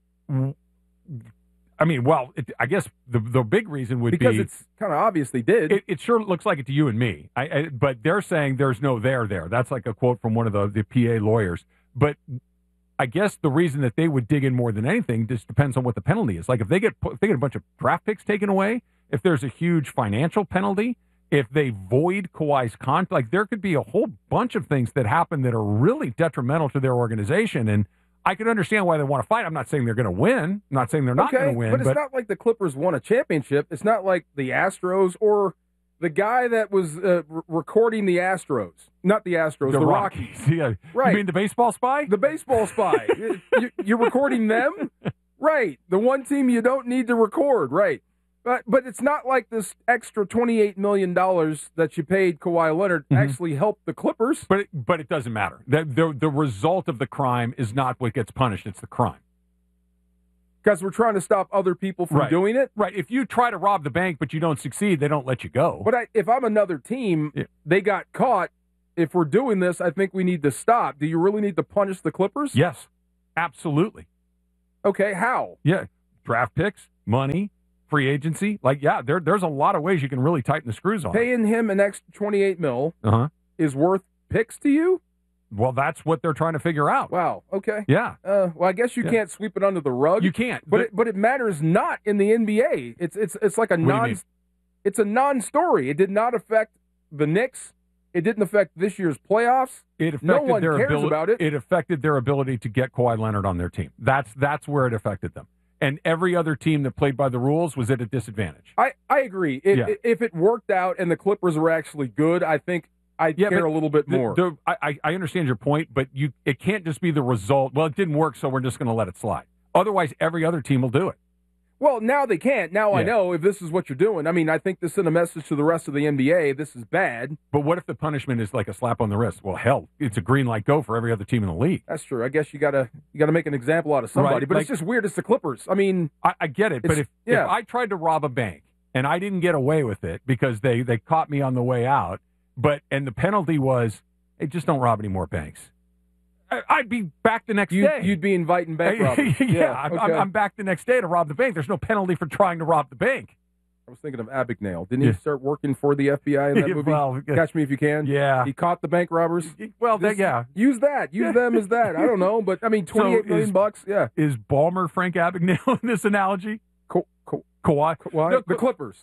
I mean, well, I guess the big reason would because be... Because it's kind of obviously did. It sure looks like it to you and me. But they're saying there's no there. That's like a quote from one of the PA lawyers. But I guess the reason that they would dig in more than anything just depends on what the penalty is. Like, if they get a bunch of draft picks taken away, if there's a huge financial penalty, if they void Kawhi's contract, like, there could be a whole bunch of things that happen that are really detrimental to their organization. And I can understand why they want to fight. I'm not saying they're going to win. I'm not saying they're not going to win. But it's not like the Clippers won a championship. It's not like the Astros or the guy that was recording the Astros. Not the Astros, the Rockies. Yeah. Right. You mean the baseball spy? The baseball spy. You're recording them? Right. The one team you don't need to record. Right. But it's not like this extra $28 million that you paid Kawhi Leonard actually helped the Clippers. But it doesn't matter. The result of the crime is not what gets punished. It's the crime. Because we're trying to stop other people from doing it? Right. If you try to rob the bank but you don't succeed, they don't let you go. But if I'm another team, they got caught. If we're doing this, I think we need to stop. Do you really need to punish the Clippers? Yes, absolutely. Okay, how? Yeah, draft picks, money, free agency. There's a lot of ways you can really tighten the screws on. Paying him an extra $28 million is worth picks to you? Well, that's what they're trying to figure out. Wow. Okay. Yeah. Well, I guess you can't sweep it under the rug. You can't. But it matters not in the NBA. It's like it's a non-story. It did not affect the Knicks. It didn't affect this year's playoffs. No one cares about it. It affected their ability to get Kawhi Leonard on their team. That's where it affected them. And every other team that played by the rules was at a disadvantage. I agree. If it worked out and the Clippers were actually good, I think I'd care a little bit more. I understand your point, but it can't just be the result. Well, it didn't work, so we're just going to let it slide. Otherwise, every other team will do it. Well, now they can't. Now I know if this is what you're doing. I mean, I think this sent a message to the rest of the NBA. This is bad. But what if the punishment is like a slap on the wrist? Well, hell, it's a green light go for every other team in the league. That's true. I guess you gotta make an example out of somebody. Right, but it's just weird. It's the Clippers. I mean, I get it. But if I tried to rob a bank and I didn't get away with it because they caught me on the way out, and the penalty was, hey, just don't rob any more banks. I'd be back the next day. You'd be inviting bank robbers. I'm back the next day to rob the bank. There's no penalty for trying to rob the bank. I was thinking of Abagnale. Didn't he start working for the FBI in that movie? Well, Catch Me If You Can? Yeah. He caught the bank robbers? Well, Use that. Use them as that. I don't know, but I mean, $28 million bucks, yeah. Is Ballmer Frank Abagnale in this analogy? Kawhi? No, the Clippers.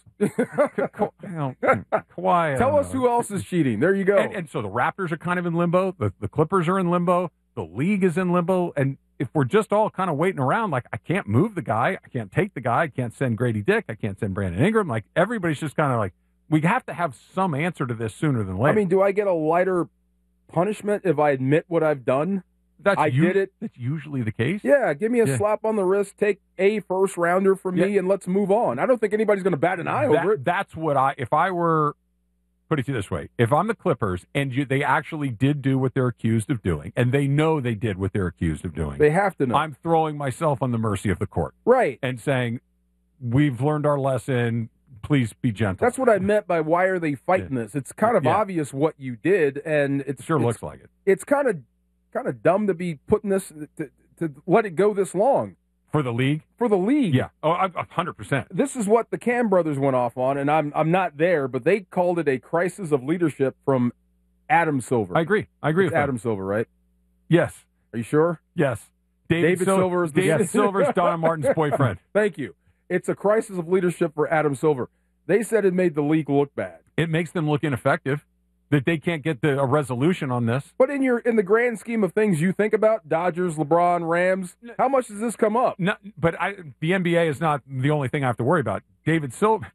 Kawhi. Tell us who else is cheating. There you go. And so the Raptors are kind of in limbo. The Clippers are in limbo. The league is in limbo. And if we're just all kind of waiting around, like, I can't move the guy. I can't take the guy. I can't send Grady Dick. I can't send Brandon Ingram. Like, everybody's just kind of like, we have to have some answer to this sooner than later. I mean, do I get a lighter punishment if I admit what I've done? Did it. That's usually the case. Yeah, give me a slap on the wrist, take a first rounder from me, and let's move on. I don't think anybody's going to bat an eye over it. That's what if I were, put it to you this way, if I'm the Clippers and they actually did do what they're accused of doing, and they know they did what they're accused of doing. They have to know. I'm throwing myself on the mercy of the court. Right. And saying, we've learned our lesson. Please be gentle. That's what I meant by why are they fighting this? It's kind of obvious what you did, and it sure looks like it. It's kind of dumb to be putting this to let it go this long. For the league? For the league. Yeah. Oh, 100%. This is what the Cam brothers went off on, and I'm not there, but they called it a crisis of leadership from Adam Silver. I agree. With Adam Silver, right? Yes. Are you sure? Yes. David Silver is David Silver's Donna Martin's boyfriend. Thank you. It's a crisis of leadership for Adam Silver. They said it made the league look bad. It makes them look ineffective. That they can't get a resolution on this. But in the grand scheme of things you think about, Dodgers, LeBron, Rams, how much does this come up? No, but the NBA is not the only thing I have to worry about. Adam Silver,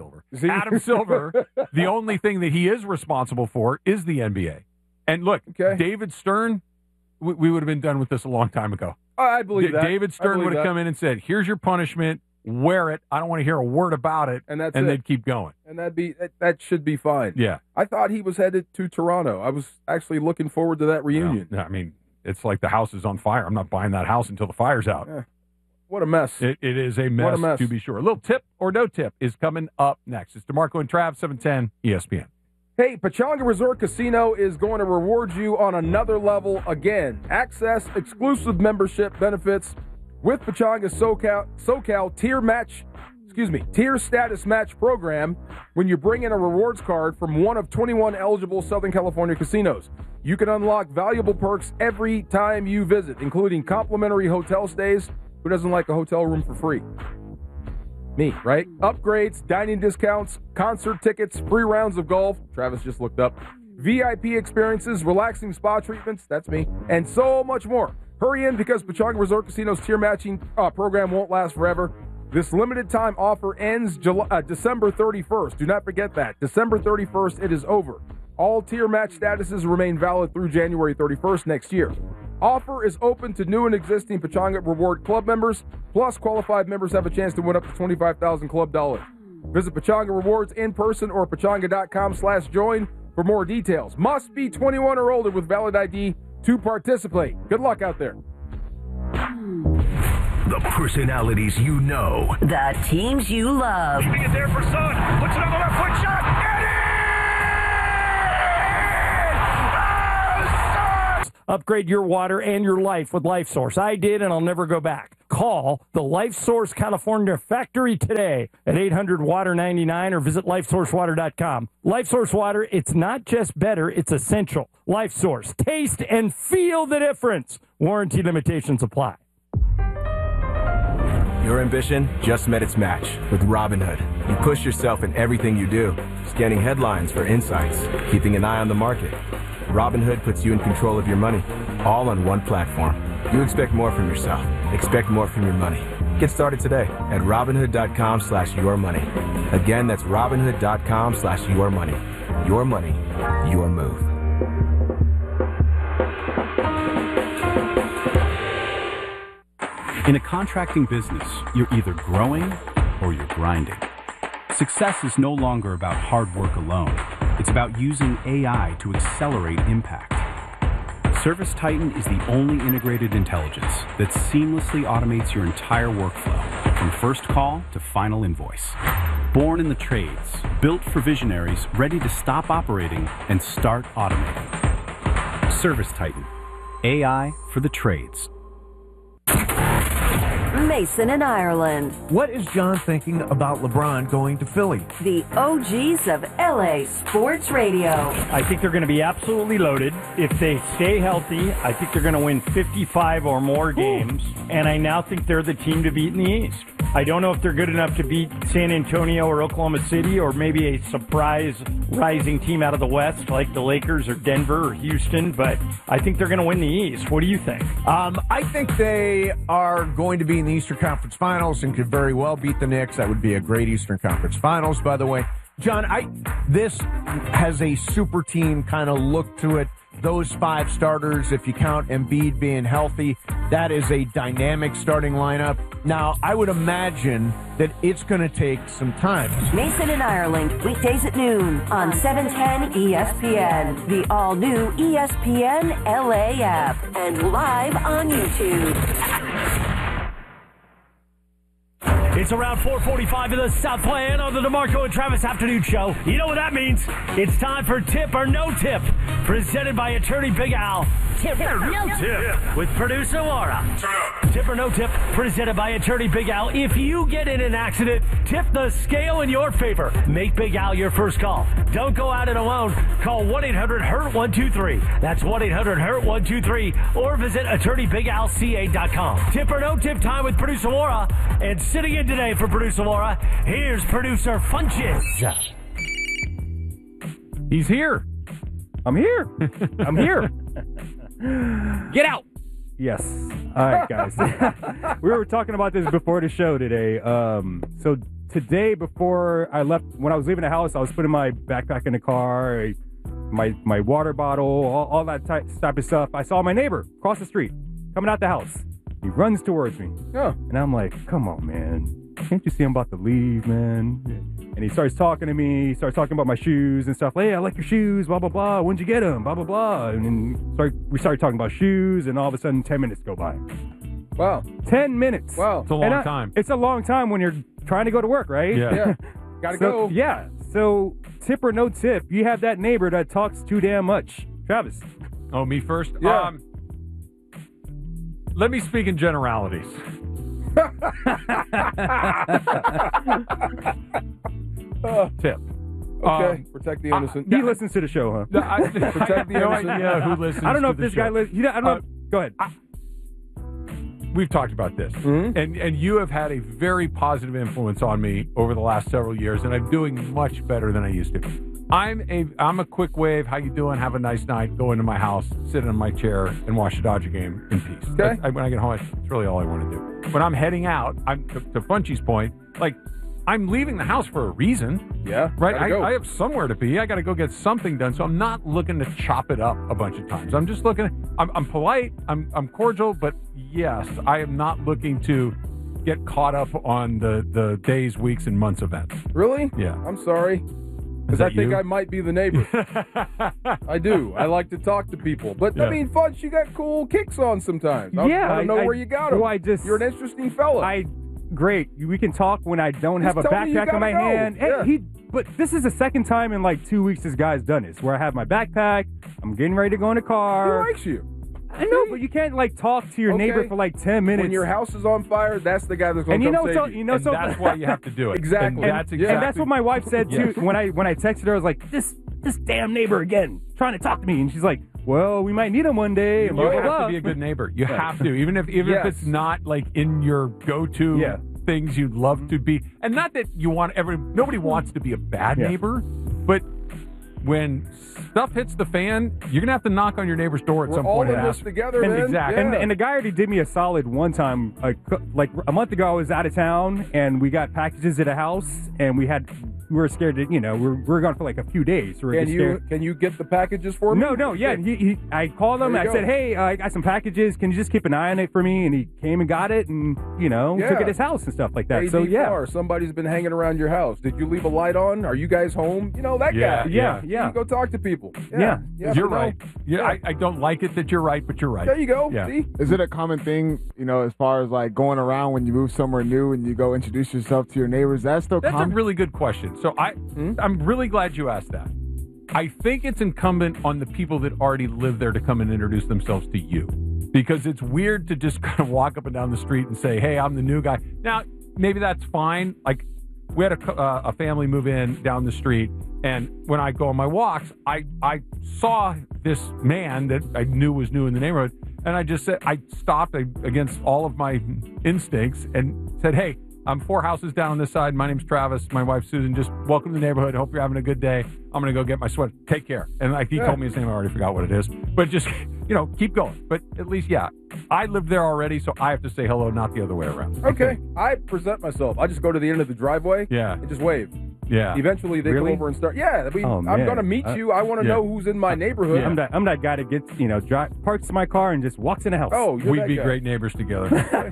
the only thing that he is responsible for is the NBA. And look, David Stern, we would have been done with this a long time ago. I believe that. David Stern would have come in and said, here's your punishment. Wear it. I don't want to hear a word about it. And they'd keep going. And that should be fine. Yeah. I thought he was headed to Toronto. I was actually looking forward to that reunion. I mean, it's like the house is on fire. I'm not buying that house until the fire's out. Yeah. What a mess. It is a mess, to be sure. A little tip or no tip is coming up next. It's DeMarco and Trav, 710 ESPN. Hey, Pechanga Resort Casino is going to reward you on another level again. Access exclusive membership benefits with Pechanga's SoCal tier status match program when you bring in a rewards card from one of 21 eligible Southern California casinos. You can unlock valuable perks every time you visit, including complimentary hotel stays. Who doesn't like a hotel room for free? Me, right? Upgrades, dining discounts, concert tickets, free rounds of golf. Travis just looked up. VIP experiences, relaxing spa treatments. That's me. And so much more. Hurry in because Pechanga Resort Casino's tier matching program won't last forever. This limited time offer ends December 31st. Do not forget that. December 31st, it is over. All tier match statuses remain valid through January 31st next year. Offer is open to new and existing Pechanga Reward Club members, plus qualified members have a chance to win up to $25,000 club dollars. Visit Pechanga Rewards in person or pechanga.com/join for more details. Must be 21 or older with valid ID to participate. Good luck out there. The personalities you know. The teams you love. Keeping it there for Son. Puts it on the left foot shot. Upgrade your water and your life with LifeSource. I did, and I'll never go back. Call the LifeSource California factory today at 800-WATER-99 or visit LifeSourceWater.com. LifeSource Water, it's not just better, it's essential. LifeSource, taste and feel the difference. Warranty limitations apply. Your ambition just met its match with Robinhood. You push yourself in everything you do, scanning headlines for insights, keeping an eye on the market. Robinhood puts you in control of your money, all on one platform. You expect more from yourself. Expect more from your money. Get started today at Robinhood.com/yourmoney. Again, that's Robinhood.com/yourmoney. Your money, your move. In a contracting business, you're either growing or you're grinding. Success is no longer about hard work alone. It's about using AI to accelerate impact. ServiceTitan is the only integrated intelligence that seamlessly automates your entire workflow, from first call to final invoice. Born in the trades, built for visionaries ready to stop operating and start automating. ServiceTitan, AI for the trades. Mason in Ireland. What is John thinking about LeBron going to Philly? The OGs of LA Sports Radio. I think they're going to be absolutely loaded. If they stay healthy, I think they're going to win 55 or more games. And I now think they're the team to beat in the East. I don't know if they're good enough to beat San Antonio or Oklahoma City or maybe a surprise rising team out of the West like the Lakers or Denver or Houston, but I think they're going to win the East. What do you think? I think they are going to be in the Eastern Conference Finals and could very well beat the Knicks. That would be a great Eastern Conference Finals, by the way. John, this has a super team kind of look to it. Those 5 starters, if you count Embiid being healthy, that is a dynamic starting lineup. Now, I would imagine that it's going to take some time. Mason in Ireland, weekdays at noon on 710 ESPN, the all-new ESPN LA app, and live on YouTube. It's around 4:45 in the Southland on the DeMarco and Travis Afternoon Show. You know what that means? It's time for Tip or No Tip, presented by attorney Big Al. Tip or No Tip with producer Laura. Tip or No Tip, presented by attorney Big Al. If you get in an accident, tip the scale in your favor. Make Big Al your first call. Don't go at it alone. Call 1-800-HURT-123. That's 1-800-HURT-123. Or visit attorneybigalca.com. Tip or No Tip time with producer Laura. And sitting in today for producer Laura, here's producer Funches. He's here. I'm here. I'm here. Get out. Yes. All right, guys. We were talking about this before the show today. So today, before I left, when I was leaving the house, I was putting my backpack in the car, my water bottle, all that type of stuff. I saw my neighbor across the street coming out the house. He runs towards me. Oh. And I'm like, come on, man. Can't you see I'm about to leave, man? And he starts talking to me. He starts talking about my shoes and stuff. Hey, I like your shoes, blah, blah, blah. When'd you get them? Blah, blah, blah. And then we started talking about shoes, and all of a sudden, 10 minutes go by. Wow. 10 minutes. Wow. It's a long time. It's a long time when you're trying to go to work, right? Yeah. Gotta go. Yeah. So, tip or no tip, you have that neighbor that talks too damn much. Travis. Oh, me first? Yeah. Let me speak in generalities. Tip. Okay. Protect the innocent. He listens to the show, huh? Protect the innocent. idea who listens. I don't know to if the this show. guy listens. I don't know. Go ahead. We've talked about this, and you have had a very positive influence on me over the last several years, and I'm doing much better than I used to. I'm a quick wave. How you doing? Have a nice night. Go into my house, sit in my chair, and watch a Dodger game in peace. Okay. When I get home, that's really all I want to do. When I'm heading out, to Funchie's point, like, I'm leaving the house for a reason. Yeah. Right? I have somewhere to be. I got to go get something done. So I'm not looking to chop it up a bunch of times. I'm just looking. I'm polite. I'm cordial. But yes, I am not looking to get caught up on the days, weeks, and months events. Really? Yeah. I'm sorry. Because I think I might be the neighbor. I do. I like to talk to people. But, I mean, Fudge, you got cool kicks on sometimes. I don't know where you got them. You're an interesting fella. Great. We can talk when I don't have a tell me you backpack in my gotta go. hand. Yeah. But this is the second time in like 2 weeks this guy's done this, where I have my backpack, I'm getting ready to go in the car. He likes you. I know, but you can't like talk to your neighbor for like 10 minutes. When your house is on fire, that's the guy that's going to come save you. And that's why you have to do it. Exactly. And that's what my wife said too. Yes. When I texted her, I was like, this damn neighbor again trying to talk to me, and she's like, well, we might need him one day. And You blah, blah, have blah. to be a good neighbor. You have to, even if it's not like in your go-to things you'd love to be. And not that you want nobody wants to be a bad neighbor, but when stuff hits the fan, you're gonna have to knock on your neighbor's door at some point. We're all in this together, man. Exactly. And the guy already did me a solid one time. Like a month ago, I was out of town, and we got packages at a house, and we were scared to, we're gone for like a few days. So Can you get the packages for me? No, yeah. I called him. I said, hey, I got some packages. Can you just keep an eye on it for me? And he came and got it, and took it to his house and stuff like that. AD So yeah, Farr, somebody's been hanging around your house. Did you leave a light on? Are you guys home? That guy. Yeah. You go talk to people. Yeah. You're right. Yeah, I don't like it that you're right, but you're right. There you go. Yeah. See? Is it a common thing, as far as like going around when you move somewhere new and you go introduce yourself to your neighbors? That's a common? really good question. So I'm really glad you asked that. I think it's incumbent on the people that already live there to come and introduce themselves to you, because it's weird to just kind of walk up and down the street and say, hey, I'm the new guy. Now, maybe that's fine. Like, we had a family move in down the street, and when I go on my walks, I saw this man that I knew was new in the neighborhood, and I just said, I stopped against all of my instincts and said, hey, I'm 4 houses down on this side. My name's Travis. My wife's Susan. Just welcome to the neighborhood. Hope you're having a good day. I'm going to go get my sweater. Take care. And he told me his name. I already forgot what it is. But just, keep going. But at least, I lived there already, so I have to say hello, not the other way around. Okay. I present myself. I just go to the end of the driveway and just wave. Yeah. Eventually, they come over and start. Yeah. I'm going to meet you. I want to know who's in my neighborhood. I'm that guy that gets, parks my car and just walks in the house. Oh, we'd be great neighbors together.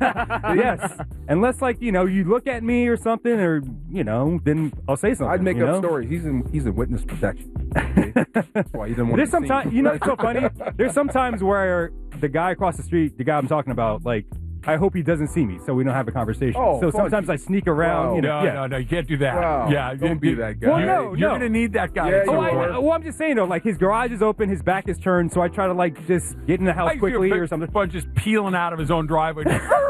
Yes. Unless, you look at me or something, or, then I'll say something. I'd make up stories. He's in witness protection. That's why he doesn't want There's to be sometimes, seen. it's so funny. There's sometimes where the guy across the street, the guy I'm talking about, I hope he doesn't see me, so we don't have a conversation. Oh, so fun. sometimes I sneak around. No, you can't do that. Wow. Yeah, Don't be that guy. Well, You're going to need that guy. Yeah, I'm just saying though, his garage is open, his back is turned, so I try to just get in the house quickly or something. Fun just peeling out of his own driveway.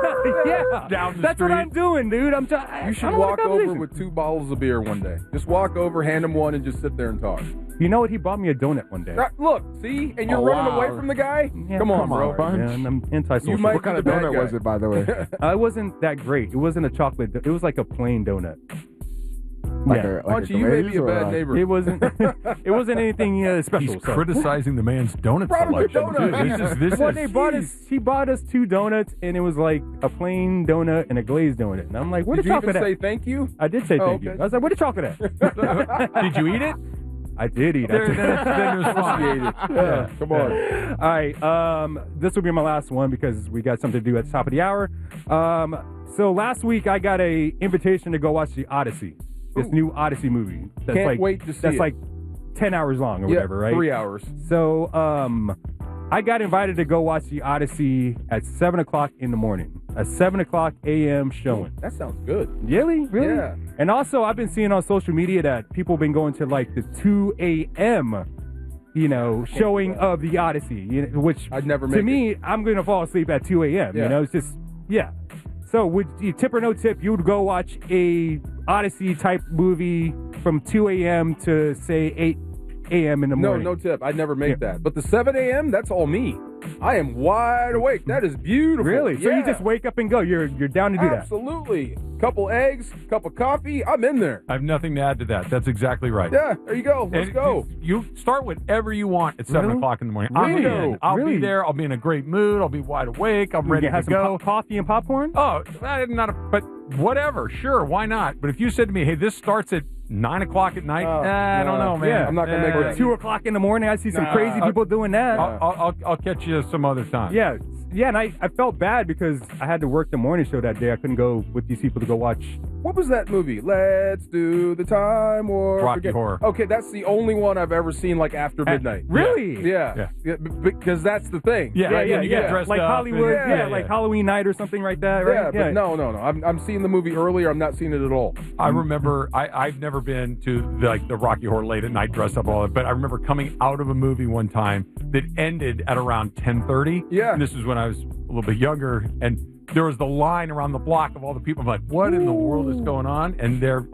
Yeah, down the that's street. what I'm doing, dude. You should walk over with 2 bottles of beer one day. Just walk over, hand him one, and just sit there and talk. You know what? He bought me a donut one day. Look, see? And you're running away from the guy? Yeah, come on, bro. Yeah, and I'm antisocial. You might What kind of be the bad donut guy. was it, by the way? It wasn't that great. It wasn't a chocolate. It was like a plain donut. Punchy, you may be a bad neighbor. It wasn't. It wasn't anything special. He's criticizing the man's donut selection. This Well, is he bought us 2 donuts, and it was like a plain donut and a glazed donut. And I'm like, where Did the you chocolate even at? say thank you? I did say thank you. okay. I was like, where the chocolate at? Did you eat it? I did eat it. Then it was fine. Yeah, come on. All right. This will be my last one because we got something to do at the top of the hour. So last week I got a invitation to go watch the Odyssey, this new Odyssey movie. That's Can't wait to see That's it. like 10 hours long or whatever, right? 3 hours. So I got invited to go watch the Odyssey at 7 o'clock in the morning, a 7 o'clock a.m. showing. That sounds good. Really? Yeah. And also, I've been seeing on social media that people have been going to like the 2 a.m. Showing of the Odyssey, which I'd never make to me, I'm going to fall asleep at 2 a.m. Yeah. It's just, So would you, tip or no tip, you would go watch a Odyssey type movie from 2 a.m. to say 8 a.m. in the morning? No tip. I'd never make that. But the 7 a.m., that's all me. I am wide awake. That is beautiful. Really? So Yeah. you just wake up and go. You're down to do that. Absolutely. Couple eggs, cup of coffee. I'm in there. I have nothing to add to that. That's exactly right. Yeah, there you go. Let's And go. You start whatever you want at 7 Really? o'clock in the morning. Really? I'm in. I'll Really? be there. I'll be in a great mood. I'll be wide awake. I'm ready You have to some go. coffee and popcorn? Oh, but whatever. Sure, why not? But if you said to me, hey, this starts at 9 o'clock at night, I don't know, man. Yeah. I'm not going to make Or that. 2 o'clock in the morning. I see some crazy people doing that. I'll catch you some other time. Yeah. Yeah, and I felt bad because I had to work the morning show that day. I couldn't go with these people to go watch. What was that movie? Let's do the Time War. Rocky Horror. Okay, that's the only one I've ever seen like after midnight. Really? Yeah. Because that's the thing. Yeah, right? you get dressed like up Hollywood, and- like Halloween night or something like that, right? Yeah, but no. I'm seeing the movie earlier. I'm not seeing it at all. I remember I've never been to the Rocky Horror late at night dressed up all that, but I remember coming out of a movie one time that ended at around 10:30. Yeah. And this is when I was a little bit younger, and there was the line around the block of all the people. I'm like, what in the world is going on? And they're